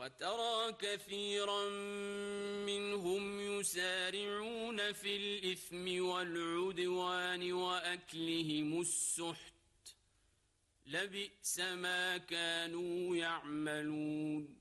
وترى كثيرا منهم يسارعون في الإثم والعدوان وأكلهم السحت لبئس ما كانوا يعملون